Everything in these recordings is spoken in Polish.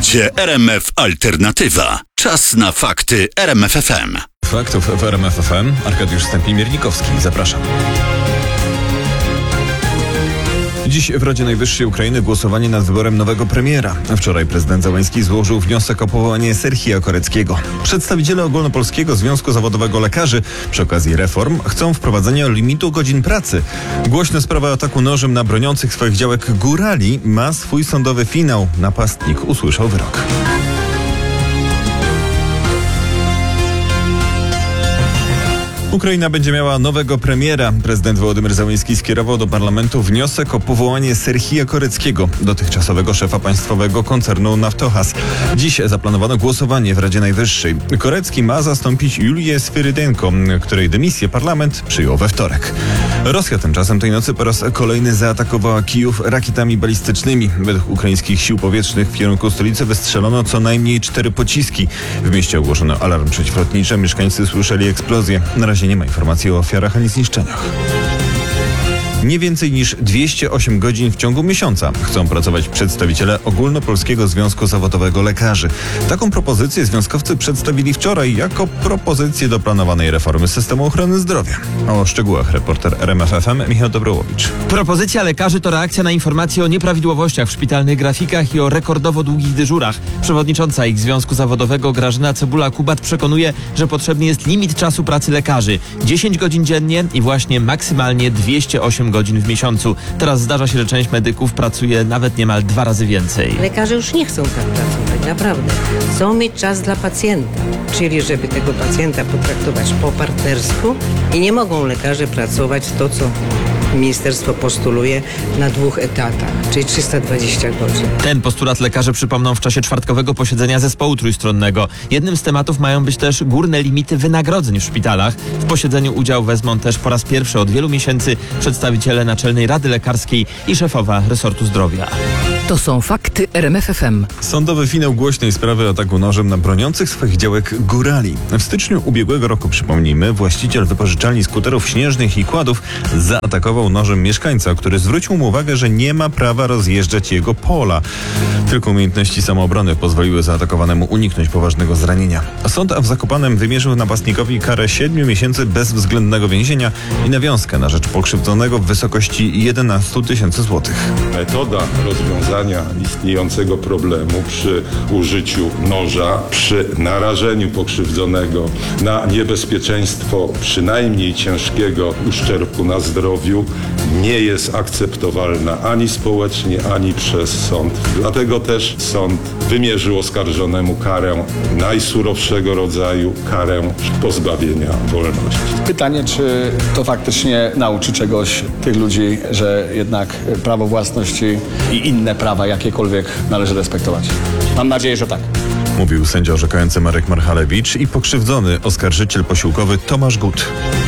Radzie RMF Alternatywa. Czas na fakty RMF FM. Faktów w RMF FM. Arkadiusz Stępień-Miernikowski. Zapraszam. Dziś w Radzie Najwyższej Ukrainy głosowanie nad wyborem nowego premiera. Wczoraj prezydent Zełenski złożył wniosek o powołanie Serhija Koreckiego. Przedstawiciele Ogólnopolskiego Związku Zawodowego Lekarzy przy okazji reform chcą wprowadzenia limitu godzin pracy. Głośna sprawa ataku nożem na broniących swoich działek górali ma swój sądowy finał. Napastnik usłyszał wyrok. Ukraina będzie miała nowego premiera. Prezydent Wołodymyr Zełenski skierował do parlamentu wniosek o powołanie Serhija Koreckiego, dotychczasowego szefa państwowego koncernu Naftogaz. Dziś zaplanowano głosowanie w Radzie Najwyższej. Korecki ma zastąpić Julię Swyrydenko, której dymisję parlament przyjął we wtorek. Rosja tymczasem tej nocy po raz kolejny zaatakowała Kijów rakietami balistycznymi. Według ukraińskich sił powietrznych w kierunku stolicy wystrzelono co najmniej 4 pociski. W mieście ogłoszono alarm przeciwlotniczy. Mieszkańcy słyszeli eksplozję. Na razie nie ma informacji o ofiarach ani zniszczeniach. Nie więcej niż 208 godzin w ciągu miesiąca chcą pracować przedstawiciele Ogólnopolskiego Związku Zawodowego Lekarzy. Taką propozycję związkowcy przedstawili wczoraj jako propozycję do planowanej reformy systemu ochrony zdrowia. O szczegółach reporter RMF FM Michał Dobrołowicz. Propozycja lekarzy to reakcja na informacje o nieprawidłowościach w szpitalnych grafikach i o rekordowo długich dyżurach. Przewodnicząca ich Związku Zawodowego Grażyna Cebula-Kubat przekonuje, że potrzebny jest limit czasu pracy lekarzy. 10 godzin dziennie i właśnie maksymalnie 208 godzin w miesiącu. Teraz zdarza się, że część medyków pracuje nawet niemal 2 razy więcej. Lekarze już nie chcą tak pracować, naprawdę. Chcą mieć czas dla pacjenta, czyli żeby tego pacjenta potraktować po partnersku i nie mogą lekarze pracować to, co ministerstwo postuluje na 2 etatach, czyli 320 godzin. Ten postulat lekarze przypomną w czasie czwartkowego posiedzenia zespołu trójstronnego. Jednym z tematów mają być też górne limity wynagrodzeń w szpitalach. W posiedzeniu udział wezmą też po raz pierwszy od wielu miesięcy przedstawiciele Naczelnej Rady Lekarskiej i szefowa resortu zdrowia. To są fakty RMF FM. Sądowy finał głośnej sprawy ataku nożem na broniących swoich działek górali. W styczniu ubiegłego roku, przypomnijmy, właściciel wypożyczalni skuterów śnieżnych i kładów zaatakował nożem mieszkańca, który zwrócił mu uwagę, że nie ma prawa rozjeżdżać jego pola. Tylko umiejętności samoobrony pozwoliły zaatakowanemu uniknąć poważnego zranienia. Sąd w Zakopanem wymierzył napastnikowi karę 7 miesięcy bezwzględnego więzienia i nawiązkę na rzecz pokrzywdzonego w wysokości 11 000 złotych. Metoda rozwiązania istniejącego problemu przy użyciu noża, przy narażeniu pokrzywdzonego na niebezpieczeństwo przynajmniej ciężkiego uszczerbku na zdrowiu nie jest akceptowalna ani społecznie, ani przez sąd. Dlatego też sąd wymierzył oskarżonemu karę najsurowszego rodzaju, karę pozbawienia wolności. Pytanie, czy to faktycznie nauczy czegoś tych ludzi, że jednak prawo własności i inne prawa jakiekolwiek należy respektować. Mam nadzieję, że tak. Mówił sędzia orzekający Marek Marchalewicz i pokrzywdzony oskarżyciel posiłkowy Tomasz Gut.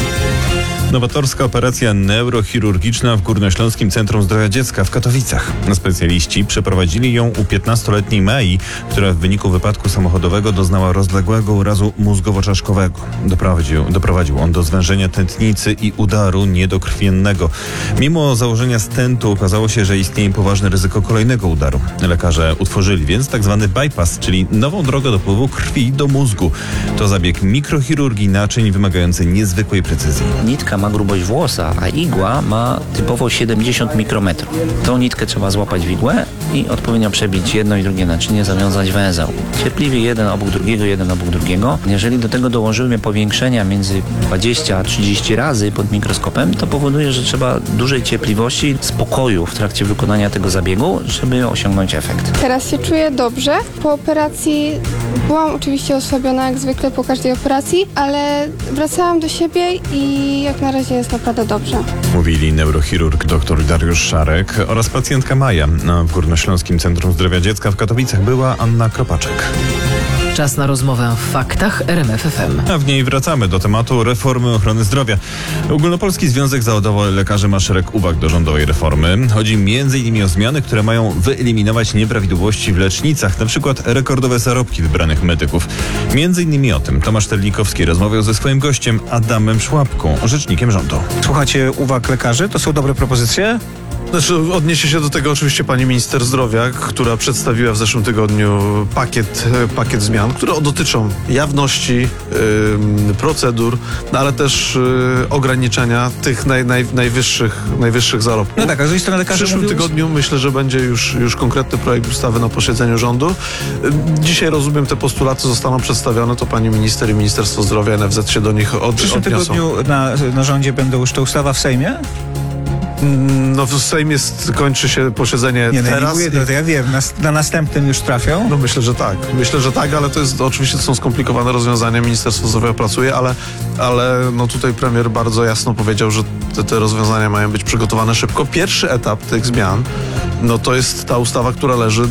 Nowatorska operacja neurochirurgiczna w Górnośląskim Centrum Zdrowia Dziecka w Katowicach. Specjaliści przeprowadzili ją u 15-letniej Mai, która w wyniku wypadku samochodowego doznała rozległego urazu mózgowo-czaszkowego. Doprowadził on do zwężenia tętnicy i udaru niedokrwiennego. Mimo założenia stentu okazało się, że istnieje poważne ryzyko kolejnego udaru. Lekarze utworzyli więc tzw. bypass, czyli nową drogę dopływu krwi do mózgu. To zabieg mikrochirurgii naczyń wymagający niezwykłej precyzji. Nitka ma grubość włosa, a igła ma typowo 70 mikrometrów. Tą nitkę trzeba złapać w igłę i odpowiednio przebić jedno i drugie naczynie, zawiązać węzeł. Cierpliwie jeden obok drugiego. Jeżeli do tego dołożymy powiększenia między 20 a 30 razy pod mikroskopem, to powoduje, że trzeba dużej cierpliwości, spokoju w trakcie wykonania tego zabiegu, żeby osiągnąć efekt. Teraz się czuję dobrze. Po operacji byłam oczywiście osłabiona jak zwykle po każdej operacji, ale wracałam do siebie i jak na razie jest naprawdę dobrze. Mówili neurochirurg dr Dariusz Szarek oraz pacjentka Maja. W Górnośląskim Centrum Zdrowia Dziecka w Katowicach była Anna Kropaczek. Czas na rozmowę w faktach RMF FM. A w niej wracamy do tematu reformy ochrony zdrowia. Ogólnopolski Związek Zawodowy Lekarzy ma szereg uwag do rządowej reformy. Chodzi m.in. o zmiany, które mają wyeliminować nieprawidłowości w lecznicach, na przykład rekordowe zarobki wybranych medyków. M.in. o tym Tomasz Terlikowski rozmawiał ze swoim gościem Adamem Szłapką, rzecznikiem rządu. Słuchacie uwag lekarzy? To są dobre propozycje? Znaczy, odniesie się do tego oczywiście pani minister zdrowia, która przedstawiła w zeszłym tygodniu pakiet zmian, które dotyczą jawności, procedur, no ale też ograniczenia tych najwyższych zarobków. No tak, a z drugiej strony W lekarze przyszłym tygodniu myślę, że będzie już konkretny projekt ustawy na posiedzeniu rządu. Dzisiaj, rozumiem, te postulaty zostaną przedstawione, to pani minister i Ministerstwo Zdrowia, NFZ się do nich w przyszłym odniosą. tygodniu na rządzie będą już ta ustawa w Sejmie? No w Sejmie kończy się posiedzenie teraz. To ja wiem, na następnym już trafią? No myślę, że tak. Ale oczywiście to są skomplikowane rozwiązania. Ministerstwo Zdrowia pracuje, ale no tutaj premier bardzo jasno powiedział, że te rozwiązania mają być przygotowane szybko. Pierwszy etap tych zmian, no to jest ta ustawa, która leży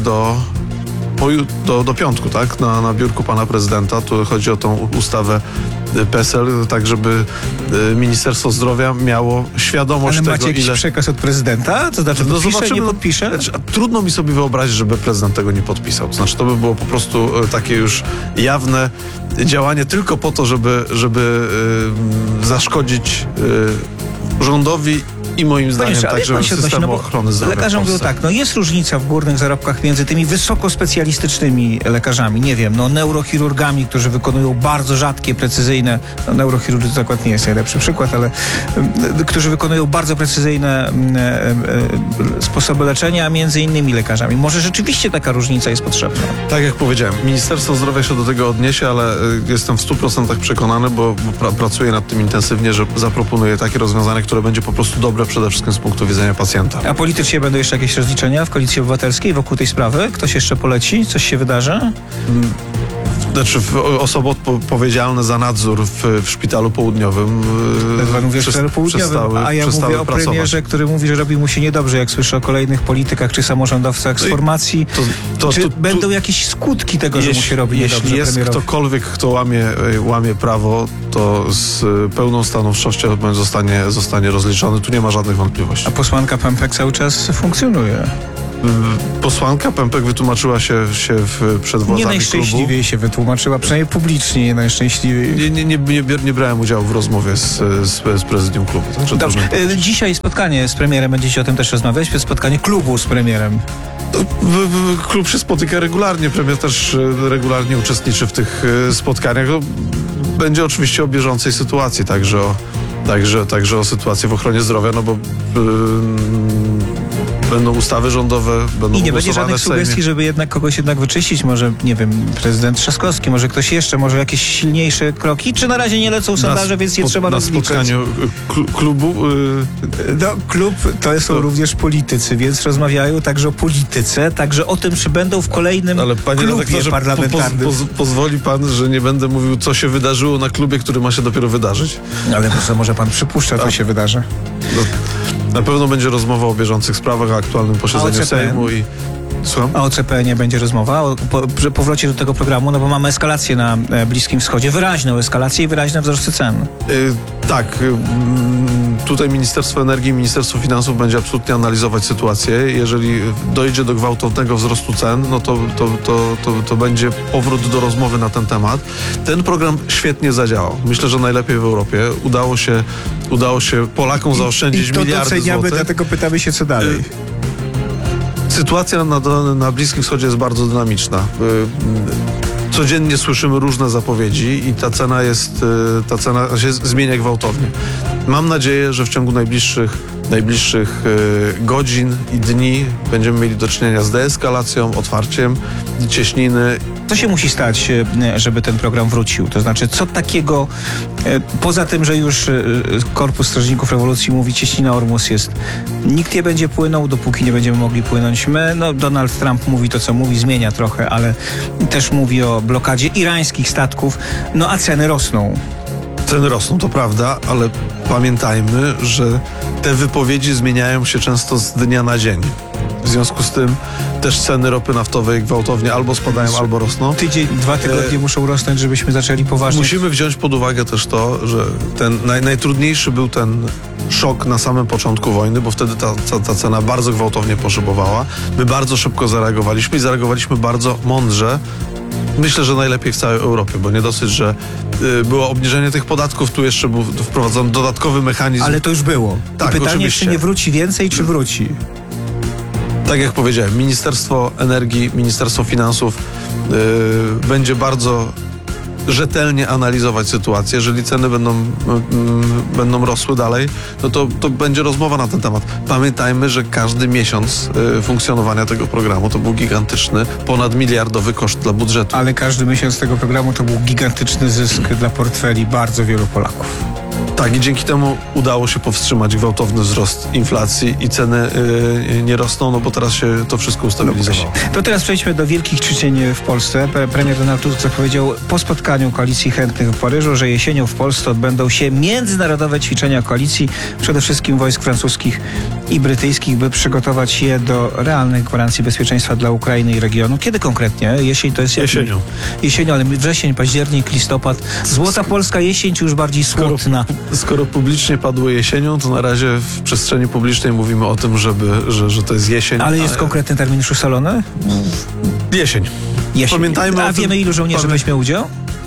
do piątku, tak? Na biurku pana prezydenta. Tu chodzi o tą ustawę PESEL, tak żeby Ministerstwo Zdrowia miało świadomość Ale tego, macie jakiś przekaz od prezydenta? To znaczy podpisze, nie podpisze? Znaczy, trudno mi sobie wyobrazić, żeby prezydent tego nie podpisał. To znaczy, to by było po prostu takie już jawne działanie tylko po to, żeby zaszkodzić rządowi i moim zdaniem także systemu ochrony zdrowia. Lekarze mówią tak, no jest różnica w górnych zarobkach między tymi wysokospecjalistycznymi lekarzami, nie wiem, no neurochirurgami, którzy wykonują bardzo rzadkie, precyzyjne, no neurochirurg to akurat nie jest najlepszy przykład, ale którzy wykonują bardzo precyzyjne sposoby leczenia, a między innymi lekarzami. Może rzeczywiście taka różnica jest potrzebna. Tak jak powiedziałem, Ministerstwo Zdrowia się do tego odniesie, ale jestem w 100% przekonany, bo pracuję nad tym intensywnie, że zaproponuję takie rozwiązanie, które będzie po prostu dobre przede wszystkim z punktu widzenia pacjenta. A politycznie będą jeszcze jakieś rozliczenia w Koalicji Obywatelskiej wokół tej sprawy? Ktoś jeszcze poleci? Coś się wydarzy? Znaczy osoby odpowiedzialne za nadzór w szpitalu południowym w szpitalu południowym, a ja mówię o premierze, który mówi, że robi mu się niedobrze, jak słyszę o kolejnych politykach czy samorządowcach z formacji. Czy będą jakieś skutki tego, że mu się robi niedobrze? Jeśli jest premierowi? ktokolwiek, kto łamie prawo, to z pełną stanowczością zostanie rozliczony. Tu nie ma żadnych wątpliwości. A posłanka Pępek cały czas funkcjonuje. Posłanka Pępek wytłumaczyła się przed władzami Nie najszczęśliwiej klubu. się wytłumaczyła, przynajmniej publicznie nie najszczęśliwiej. Nie brałem udziału w rozmowie z prezydium klubu. Także dobrze. Dzisiaj spotkanie z premierem, będziecie o tym też rozmawiać, spotkanie klubu z premierem. Klub się spotyka regularnie, premier też regularnie uczestniczy w tych spotkaniach. Będzie oczywiście o bieżącej sytuacji, także o sytuacji w ochronie zdrowia, no bo będą ustawy rządowe, będą I nie będzie żadnych w Sejmie. sugestii, żeby jednak kogoś wyczyścić, może, nie wiem, prezydent Trzaskowski, może ktoś jeszcze, może jakieś silniejsze kroki, czy na razie nie lecą sondaże, więc nie trzeba rozliczać? Na spotkaniu klubu... No, klub to są również politycy, więc rozmawiają także o polityce, także o tym, czy będą w kolejnym klubie parlamentarnym. Pozwoli pan, że nie będę mówił, co się wydarzyło na klubie, który ma się dopiero wydarzyć? Ale co może pan przypuszcza, co się wydarzy? No, na pewno będzie rozmowa o bieżących sprawach, o aktualnym posiedzeniu Sejmu i... Słucham? A o CPN-ie będzie rozmowa, o powrocie do tego programu, no bo mamy eskalację na Bliskim Wschodzie, wyraźną eskalację i wyraźne wzrosty cen. Tak. Tutaj Ministerstwo Energii i Ministerstwo Finansów będzie absolutnie analizować sytuację. Jeżeli dojdzie do gwałtownego wzrostu cen, no to będzie powrót do rozmowy na ten temat. Ten program świetnie zadziałał. Myślę, że najlepiej w Europie. Udało się Polakom zaoszczędzić miliardy złotych. Dlatego pytamy się, co dalej. Sytuacja na Bliskim Wschodzie jest bardzo dynamiczna. Codziennie słyszymy różne zapowiedzi i ta cena się zmienia gwałtownie. Mam nadzieję, że w ciągu najbliższych godzin i dni będziemy mieli do czynienia z deeskalacją, otwarciem cieśniny. Co się musi stać, żeby ten program wrócił? To znaczy, co takiego, poza tym, że już Korpus Strażników Rewolucji mówi, cieśnina Ormus jest, nikt nie będzie płynął, dopóki nie będziemy mogli płynąć my. No, Donald Trump mówi to, co mówi, zmienia trochę, ale też mówi o blokadzie irańskich statków, no a ceny rosną. Ceny rosną, to prawda, ale pamiętajmy, że te wypowiedzi zmieniają się często z dnia na dzień. W związku z tym też ceny ropy naftowej gwałtownie albo spadają, albo rosną. Tydzień, 2 tygodnie muszą rosnąć, żebyśmy zaczęli poważnie... Musimy wziąć pod uwagę też to, że ten najtrudniejszy był ten szok na samym początku wojny, bo wtedy ta cena bardzo gwałtownie poszybowała. My bardzo szybko zareagowaliśmy i zareagowaliśmy bardzo mądrze. Myślę, że najlepiej w całej Europie, bo nie dosyć, że było obniżenie tych podatków, tu jeszcze był wprowadzony dodatkowy mechanizm. Ale to już było. Tak, I pytanie, oczywiście. czy nie wróci więcej, czy wróci? Tak jak powiedziałem, Ministerstwo Energii, Ministerstwo Finansów będzie bardzo rzetelnie analizować sytuację. Jeżeli ceny będą rosły dalej, no to będzie rozmowa na ten temat. Pamiętajmy, że każdy miesiąc funkcjonowania tego programu to był gigantyczny, ponadmiliardowy koszt dla budżetu. Ale każdy miesiąc tego programu to był gigantyczny zysk dla portfeli bardzo wielu Polaków. Tak, i dzięki temu udało się powstrzymać gwałtowny wzrost inflacji i ceny nie rosną, no bo teraz się to wszystko ustabilizowało. To teraz przejdźmy do wielkich ćwiczeń w Polsce. Premier Donald Tusk zapowiedział po spotkaniu koalicji chętnych w Paryżu, że jesienią w Polsce odbędą się międzynarodowe ćwiczenia koalicji, przede wszystkim wojsk francuskich i brytyjskich, by przygotować je do realnych gwarancji bezpieczeństwa dla Ukrainy i regionu. Kiedy konkretnie? Jesień to jest... Jesienią, ale wrzesień, październik, listopad. Złota polska jesień, czy już bardziej słodna? Skoro publicznie padło jesienią, to na razie w przestrzeni publicznej mówimy o tym, że to jest jesień. Ale jest konkretny termin już ustalony? Jesień. Pamiętajmy A wiemy, ilu żołnierzy weźmie udział?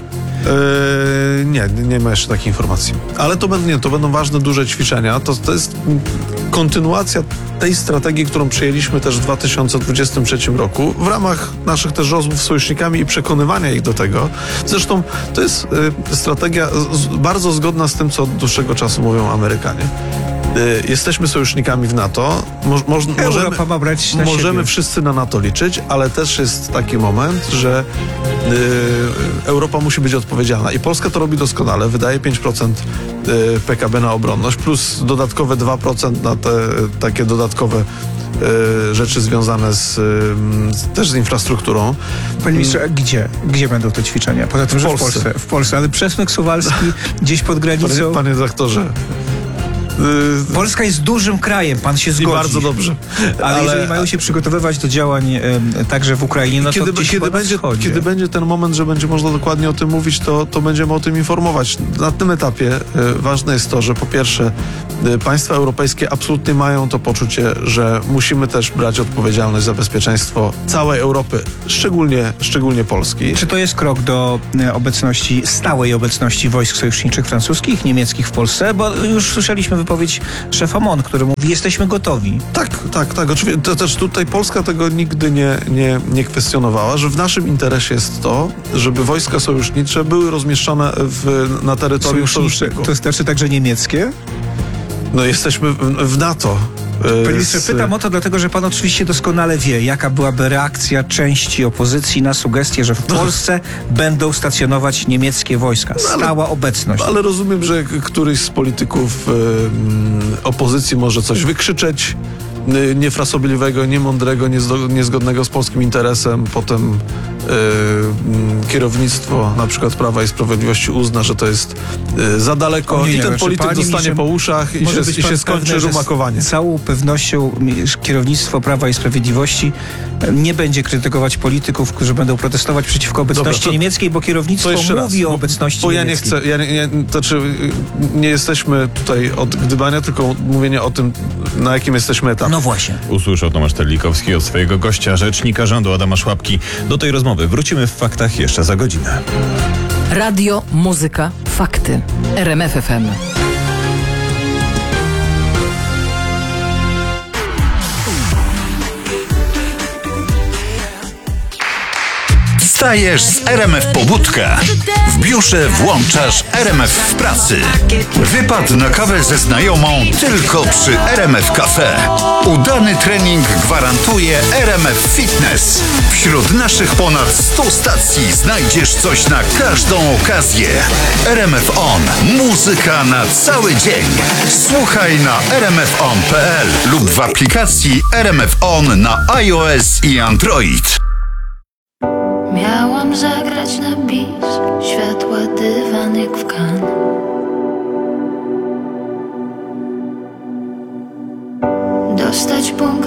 Nie ma jeszcze takiej informacji. Ale to będą ważne, duże ćwiczenia. To jest kontynuacja tej strategii, którą przyjęliśmy też w 2023 roku w ramach naszych też rozmów z sojusznikami i przekonywania ich do tego. Zresztą to jest strategia bardzo zgodna z tym, co od dłuższego czasu mówią Amerykanie. Jesteśmy sojusznikami w NATO. Możemy wszyscy na NATO liczyć, ale też jest taki moment, że Europa musi być odpowiedzialna. I Polska to robi doskonale. Wydaje 5% PKB na obronność, plus dodatkowe 2% na te takie dodatkowe rzeczy związane też z infrastrukturą. Panie ministrze, gdzie będą te ćwiczenia? Poza tym, że w Polsce. Ale przesmyk suwalski gdzieś pod granicą. Panie doktorze, Polska jest dużym krajem, pan się zgodzi. I bardzo dobrze. Ale jeżeli mają się przygotowywać do działań także w Ukrainie, no to kiedy będzie ten moment, że będzie można dokładnie o tym mówić, to będziemy o tym informować. Na tym etapie ważne jest to, że po pierwsze państwa europejskie absolutnie mają to poczucie, że musimy też brać odpowiedzialność za bezpieczeństwo całej Europy, szczególnie Polski. Czy to jest krok do stałej obecności wojsk sojuszniczych francuskich, niemieckich w Polsce? Bo już słyszeliśmy wypowiedź szefa MON, który mówi, jesteśmy gotowi. Tak, oczywiście. To też tutaj Polska tego nigdy nie kwestionowała, że w naszym interesie jest to, żeby wojska sojusznicze były rozmieszczone na terytorium sojuszników. To znaczy także niemieckie? No jesteśmy w NATO. Panie ministrze, pytam o to dlatego, że pan oczywiście doskonale wie, jaka byłaby reakcja części opozycji na sugestię, że w Polsce będą stacjonować niemieckie wojska. Stała obecność. Ale rozumiem, że któryś z polityków opozycji może coś wykrzyczeć niefrasobliwego, niemądrego, niezgodnego z polskim interesem. Potem kierownictwo na przykład Prawa i Sprawiedliwości uzna, że to jest za daleko i ten polityk dostanie po uszach i się skończy rumakowanie. Z całą pewnością kierownictwo Prawa i Sprawiedliwości nie będzie krytykować polityków, którzy będą protestować przeciwko obecności niemieckiej, bo kierownictwo mówi o obecności niemieckiej. Bo ja nie chcę, nie jesteśmy tutaj od gdybania, tylko mówienia o tym, na jakim jesteśmy etapie. No właśnie. Usłyszał Tomasz Terlikowski od swojego gościa, rzecznika rządu Adama Szłapki. Do tej rozmowy wrócimy w faktach jeszcze za godzinę. Radio, muzyka, fakty. RMF FM. Wstajesz z RMF Pobudka. W biurze włączasz RMF w pracy. Wypad na kawę ze znajomą tylko przy RMF Cafe. Udany trening gwarantuje RMF Fitness. Wśród naszych ponad 100 stacji znajdziesz coś na każdą okazję. RMF On. Muzyka na cały dzień. Słuchaj na rmfon.pl lub w aplikacji RMF On na iOS i Android. Miałam zagrać na bis, światło